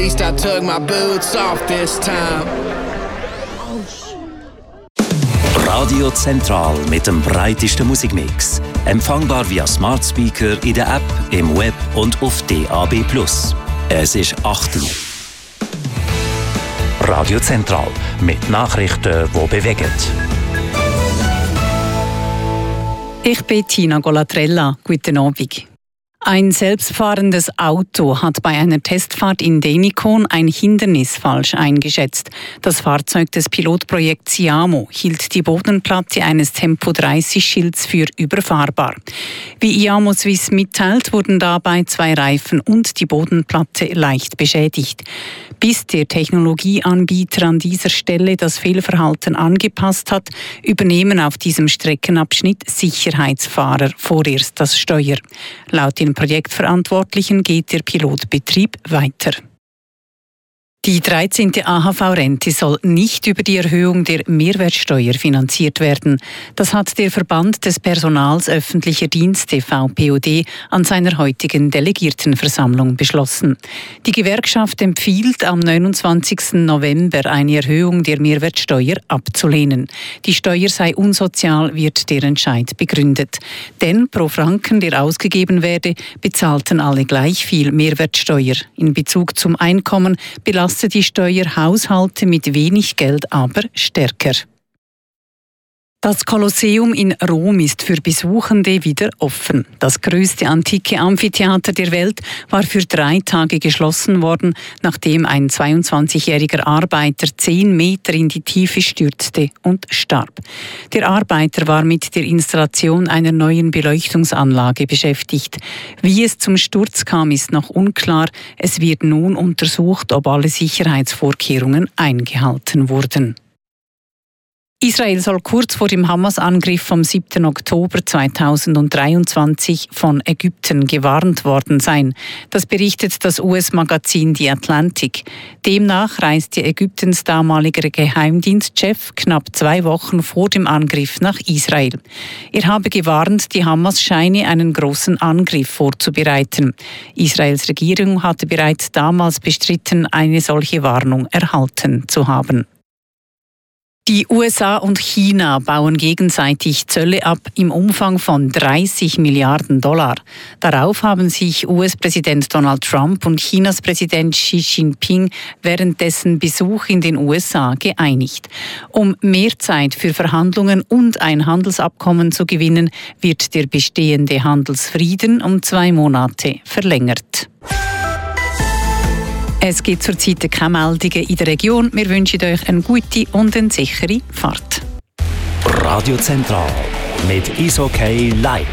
least I took my boots off this time. Radio Zentral mit dem breitesten Musikmix. Empfangbar via Smart Speaker in der App, im Web und auf DAB+. Es ist 8 Uhr. Radio Zentral mit Nachrichten, die bewegen. Ich bin Tina Golatrella. Guten Abend. Ein selbstfahrendes Auto hat bei einer Testfahrt in Denikon ein Hindernis falsch eingeschätzt. Das Fahrzeug des Pilotprojekts Iamo hielt die Bodenplatte eines Tempo-30-Schilds für überfahrbar. Wie Iamo Swiss mitteilt, wurden dabei 2 Reifen und die Bodenplatte leicht beschädigt. Bis der Technologieanbieter an dieser Stelle das Fehlverhalten angepasst hat, übernehmen auf diesem Streckenabschnitt Sicherheitsfahrer vorerst das Steuer. Laut den Projektverantwortlichen geht der Pilotbetrieb weiter. Die 13. AHV-Rente soll nicht über die Erhöhung der Mehrwertsteuer finanziert werden. Das hat der Verband des Personals öffentlicher Dienste VPOD an seiner heutigen Delegiertenversammlung beschlossen. Die Gewerkschaft empfiehlt am 29. November eine Erhöhung der Mehrwertsteuer abzulehnen. Die Steuer sei unsozial, wird der Entscheid begründet. Denn pro Franken, der ausgegeben werde, bezahlten alle gleich viel Mehrwertsteuer. In Bezug zum Einkommen belastet die Steuer Haushalte mit wenig Geld aber stärker. Das Kolosseum in Rom ist für Besuchende wieder offen. Das größte antike Amphitheater der Welt war für 3 Tage geschlossen worden, nachdem ein 22-jähriger Arbeiter 10 Meter in die Tiefe stürzte und starb. Der Arbeiter war mit der Installation einer neuen Beleuchtungsanlage beschäftigt. Wie es zum Sturz kam, ist noch unklar. Es wird nun untersucht, ob alle Sicherheitsvorkehrungen eingehalten wurden. Israel soll kurz vor dem Hamas-Angriff vom 7. Oktober 2023 von Ägypten gewarnt worden sein. Das berichtet das US-Magazin The Atlantic. Demnach reiste Ägyptens damaliger Geheimdienstchef knapp 2 Wochen vor dem Angriff nach Israel. Er habe gewarnt, die Hamas scheine einen großen Angriff vorzubereiten. Israels Regierung hatte bereits damals bestritten, eine solche Warnung erhalten zu haben. Die USA und China bauen gegenseitig Zölle ab im Umfang von 30 Milliarden $. Darauf haben sich US-Präsident Donald Trump und Chinas Präsident Xi Jinping während dessen Besuch in den USA geeinigt. Um mehr Zeit für Verhandlungen und ein Handelsabkommen zu gewinnen, wird der bestehende Handelsfrieden um 2 Monate verlängert. Es gibt zurzeit keine Meldungen in der Region. Wir wünschen euch eine gute und eine sichere Fahrt. Radio Zentral mit Isokay Live.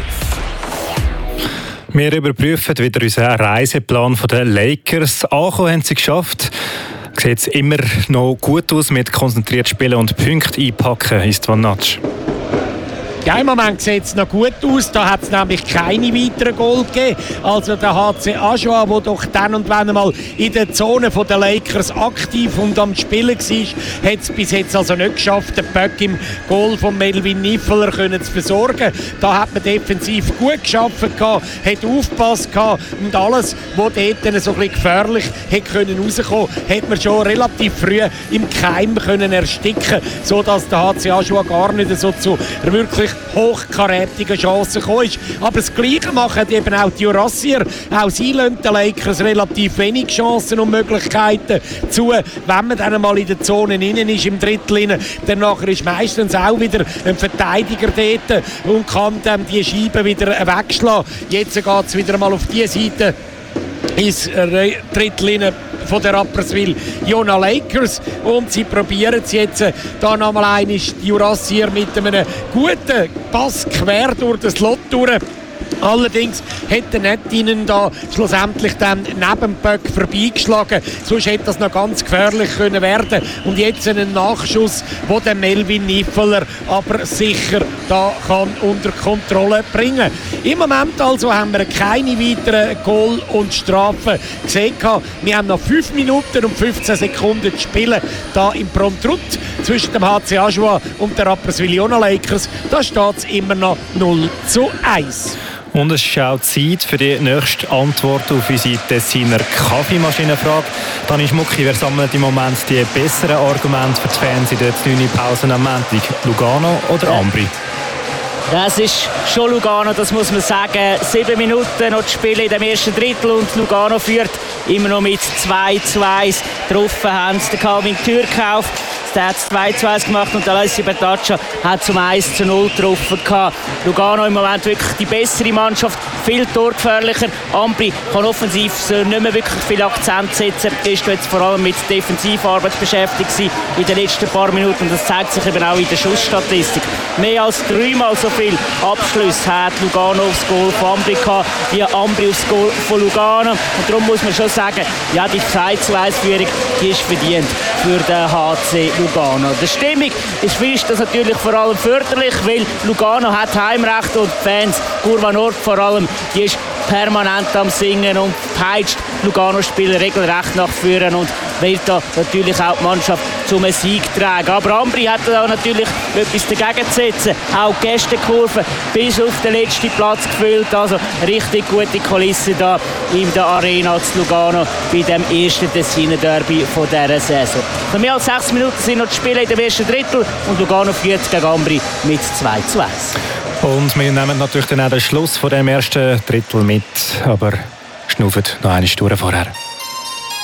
Wir überprüfen wieder unseren Reiseplan der Lakers. Ankommen haben sie geschafft. Sieht immer noch gut aus mit konzentriert spielen und Punkte einpacken, Istvan Natsch. Ja, im Moment sieht es noch gut aus. Da hat es nämlich keine weiteren Goal gegeben. Also der HC Ajoa, der doch dann und wann einmal in der Zone der Lakers aktiv und am Spielen war, hat es bis jetzt also nicht geschafft, den Böck im Goal von Melvin Niffeler zu versorgen. Da hat man defensiv gut gearbeitet, hat aufgepasst und alles, was dort so ein bisschen gefährlich hätte rauskommen können, hat man schon relativ früh im Keim ersticken, sodass der HC Ajoa gar nicht so zu wirklich hochkarätigen Chancen gekommen ist. Aber das Gleiche machen eben auch die Jurassier. Auch sie lassen den Lakers relativ wenig Chancen und Möglichkeiten zu. Wenn man dann mal in der Zone innen ist, im Drittel innen, dann nachher ist meistens auch wieder ein Verteidiger dort und kann dann die Scheibe wieder wegschlagen. Jetzt geht es wieder mal auf die Seite ins Drittel innen von der Rapperswil Jona Lakers und sie probieren es jetzt da nochmal einmal die Jurassier mit einem guten Pass quer durch das Slot durch. Allerdings hätte nicht ihnen da schlussendlich dann neben dem Böck vorbeigeschlagen. Sonst hätte das noch ganz gefährlich können werden. Und jetzt einen Nachschuss, wo der Melvin Niffeler aber sicher da kann unter Kontrolle bringen. Im Moment also haben wir keine weiteren Goal und Strafen gesehen. Wir haben noch 5 Minuten und 15 Sekunden zu spielen da im Prontrut zwischen dem HC Ajoa und der Rapperswil Jona Lakers. Da steht es immer noch 0:1. Und es ist auch Zeit für die nächste Antwort auf unsere Tessiner Kaffeemaschinenfrage. Dani Schmucki, wer sammelt im Moment die besseren Argumente für die Fans in der 9. Pause am Montag? Lugano oder Ambri? Das ist schon Lugano, das muss man sagen. 7 Minuten noch zu spielen in dem ersten Drittel und Lugano führt immer noch mit 2:1. Getroffen haben sie den Calvin Türkauf. Der hat 2:2 gemacht und Alessio Bertaccia hat zum 1:0 getroffen. Lugano im Moment wirklich die bessere Mannschaft, viel torgefährlicher. Ambri kann offensiv nicht mehr wirklich viel Akzent setzen. Ist jetzt vor allem mit Defensivarbeit beschäftigt in den letzten paar Minuten und das zeigt sich eben auch in der Schussstatistik. Mehr als 3-mal so viel Abschlüsse hat Lugano aufs Goal von Ambri gehabt, wie Ambri aufs Goal von Lugano. Und darum muss man schon sagen, ja, die 2:1-Führung, die ist verdient für den HC Lugano. Die Stimmung ist das natürlich vor allem förderlich, weil Lugano hat Heimrecht und die Fans, Curva Nord vor allem, die ist permanent am Singen und peitscht Lugano-Spieler regelrecht nach vorne und wird da natürlich auch die Mannschaft zum Sieg tragen. Aber Ambri hat da natürlich etwas dagegen zu setzen. Auch die Gästekurve bis auf den letzten Platz gefüllt. Also richtig gute Kulisse da in der Arena zu Lugano bei dem ersten Tessiner Derby von dieser Saison. Noch mehr als 6 Minuten sind noch zu spielen in dem ersten Drittel und Lugano führt gegen Ambri mit 2:1. Und wir nehmen natürlich dann auch den Schluss von dem ersten Drittel mit, aber schnaufen noch eine Stunde vorher.